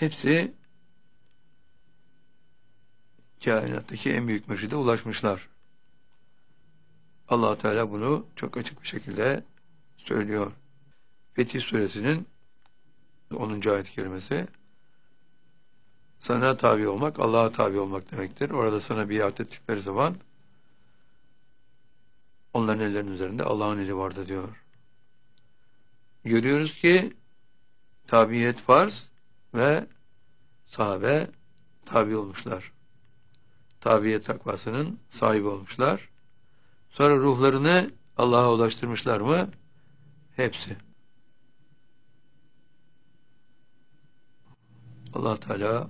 hepsi kainattaki en büyük mürşide ulaşmışlar. Allah Teala bunu çok açık bir şekilde söylüyor. Fetih Suresinin 10. ayet-i kerimesi, sana tabi olmak, Allah'a tabi olmak demektir. Orada sana biat ettikleri zaman onların ellerinin üzerinde Allah'ın eli vardı diyor. Görüyoruz ki tabiyet farz ve sahabe tabi olmuşlar. Tabiyet takvasının sahibi olmuşlar. Sonra ruhlarını Allah'a ulaştırmışlar mı? Hepsi. Allah Teala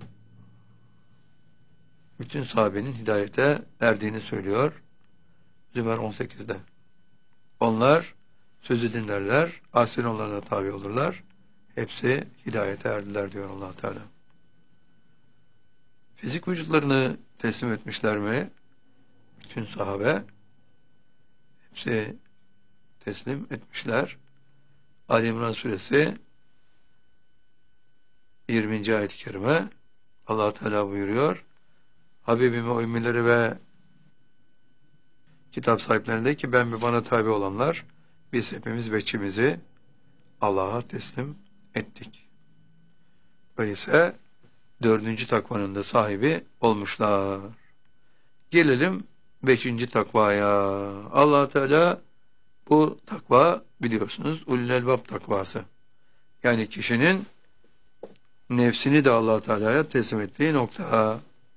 bütün sahabenin hidayete erdiğini söylüyor. Zümer 18'de. Onlar sözü dinlerler, aslen onlarına tabi olurlar. Hepsi hidayete erdiler diyor Allah Teala. Fizik vücutlarını teslim etmişler mi? Bütün sahabe hepsi teslim etmişler. Ali İmran Suresi 20. ayet-i kerime Allah Teala buyuruyor. Habibime o ümmileri ve kitap sahiplerine ki ben ve bana tabi olanlar biz hepimiz veçimizi Allah'a teslim ettik. Öyleyse 4. takvanın da sahibi olmuşlar. Gelelim 5. takvaya. Allah Teala bu takva biliyorsunuz ulul elbab takvası. Yani kişinin nefsini de Allah Teala'ya teslim ettiği nokta.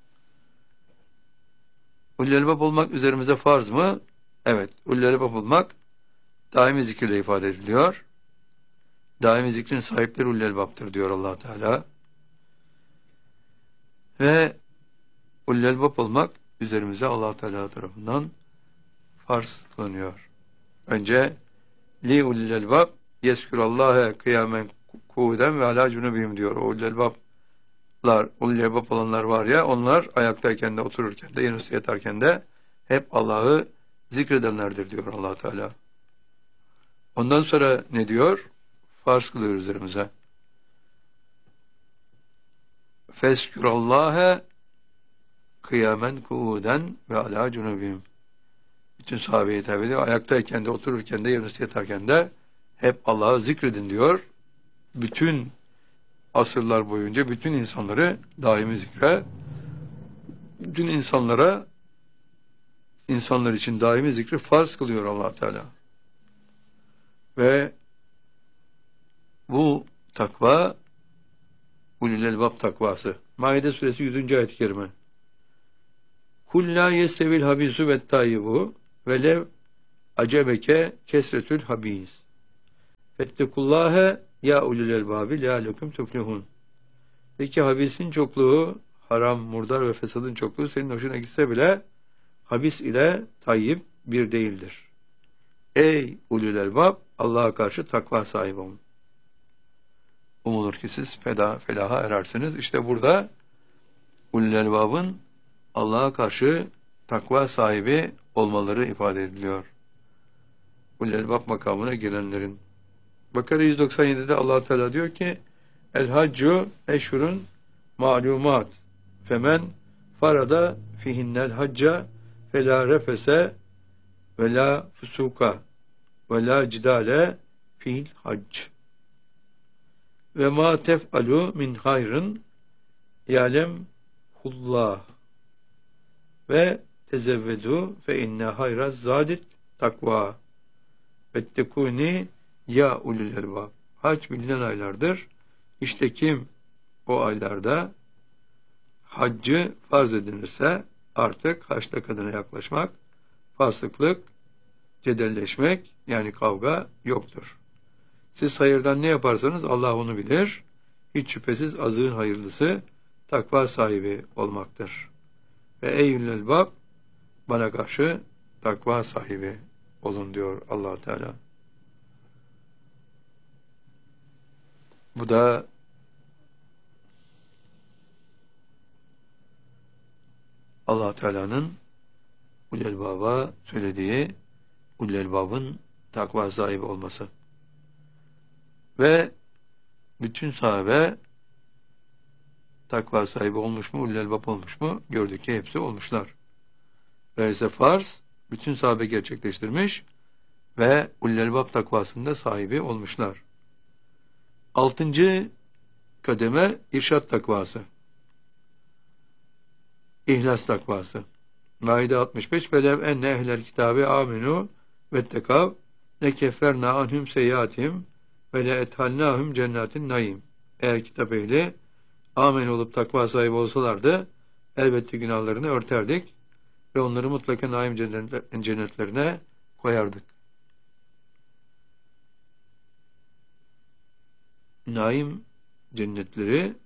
Ulul elbab olmak üzerimize farz mı? Evet. Ulul elbab olmak daimi zikirle ifade ediliyor. Daimi zikrin sahipleri ulul elbaptır diyor Allah Teala. Ve ulul elbab olmak üzerimize Allah Teala tarafından farz kılınıyor. Önce li ulul elbab yezkurallâhe kıyamen kûden ve alâ cunubihim diyor. O ulul elbab olanlar var ya, onlar ayaktayken de otururken de yanüstü yatarken de hep Allah'ı zikredenlerdir diyor Allah Teala. Ondan sonra ne diyor? Farz kılıyor üzerimize. Fezkurallâhe kıyamen kuuden ve alâ cunubihim. Bütün sahabeye hitap ediyor. Ayaktayken de otururken de yanüstü yatarken de hep Allah'ı zikredin diyor. Bütün asırlar boyunca bütün insanları daimi zikre, bütün insanlar için daimi zikri farz kılıyor Allah Teala. Ve bu takva ulul elbab takvası. Maide suresi 100. ayet-i kerime. Kul la yestevil habisu ve tayyibu ve lev acebeke kesretül habis. Fettekullâhe ya ulul elbabi leâlekum tuflihun. Peki habisin çokluğu, haram, murdar ve fesadın çokluğu senin hoşuna gitse bile habis ile tayyib bir değildir. Ey ulul elbab, Allah'a karşı takva sahibi olun. Umulur ki siz felaha erersiniz. İşte burada ulul elbabın Allah'a karşı takva sahibi olmaları ifade ediliyor. Ulul elbab makamına gelenlerin. Bakara 197'de Allah Teala diyor ki El haccu eşhurun ma'lumat femen farada fihinnel hacca fela refese ve la fusuka ve la cidale fil hac ve ma tef'alu min hayrın ya'lem hullah ve tezevvedu fe inne hayraz zadit takva vettekuni ya ulul elbab. Hac bilinen aylardır. İşte kim o aylarda haccı farz edilirse artık haçta kadına yaklaşmak, fasıklık, cedelleşmek yani kavga yoktur. Siz hayırdan ne yaparsanız Allah onu bilir. Hiç şüphesiz azığın hayırlısı takva sahibi olmaktır. Ve eyyül elbab bana karşı takva sahibi olun diyor Allah Teala. Bu da Allah Teala'nın ulul elbaba söylediği ulul elbabın takva sahibi olması. Ve bütün sahabe takva sahibi olmuş mu, ulul elbab olmuş mu? Gördük ki hepsi olmuşlar. Öyleyse farz bütün sahabe gerçekleştirmiş ve ulul elbab takvasında sahibi olmuşlar. 6. kademe irşad takvası. İhlas takvası. Maide 65 velev enne ehlel kitabe aminu vettekav lekefferna anhum seyyatim ve le ethalnahum cennetin naim. Eğer kitap ehli amin olup takva sahibi olsalardı elbette günahlarını örterdik ve onları mutlaka naim cennetlerine koyardık. Naim cennetleri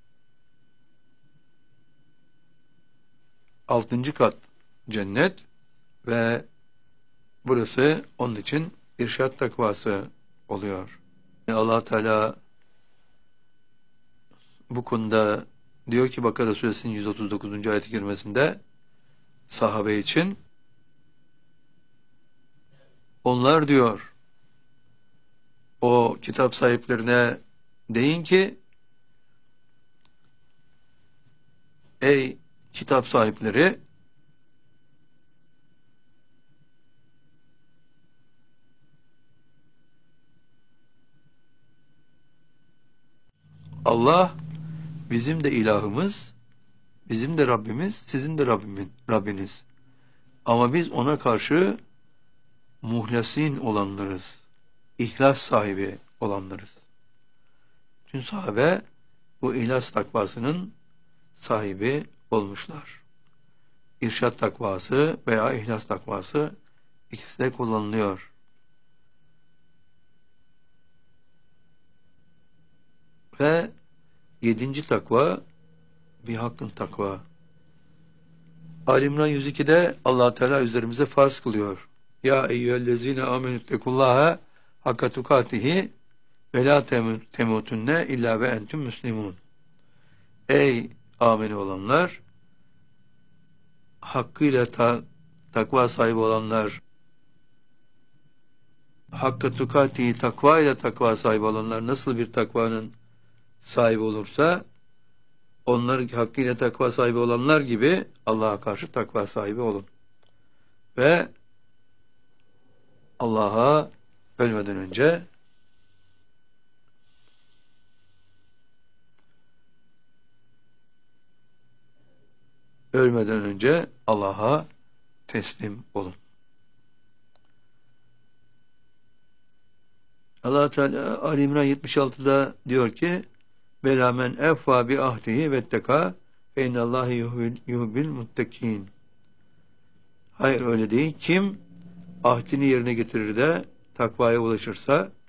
6. kat cennet ve burası onun için irşad takvası oluyor. Allah Teala bu konuda diyor ki Bakara suresinin 139. ayet-i kerimesinde sahabe için onlar diyor o kitap sahiplerine deyin ki ey kitap sahipleri Allah bizim de ilahımız, bizim de Rabbimiz, sizin de Rabbiniz. Ama biz ona karşı muhlasin olanlarız. İhlas sahibi olanlarız. Tüm sahabe bu ihlas takvasının sahibi olmuşlar. İrşad takvası veya ihlas takvası ikisi de kullanılıyor. Ve 7. takva bir hakkın takva. Ali İmran 102'de Allah Teala üzerimize farz kılıyor. Ya eyyühellezine amenüttekullaha hakka tukatihi ve la temutunne illa ve entüm müslimun. Ey ameni olanlar, hakkıyla takva sahibi olanlar, hakka tukatihi takva ile takva sahibi olanlar nasıl bir takvanın sahibi olursa, onlar hakkıyla takva sahibi olanlar gibi Allah'a karşı takva sahibi olun. Ve Allah'a ölmeden önce Allah'a teslim olun. Allah Teala Ali İmran 76'da diyor ki Bela men effa bi ahdihi vetteka fe innallâhe yuhbil muttekîn. Hayır öyle değil. Kim ahdini yerine getirir de takvaya ulaşırsa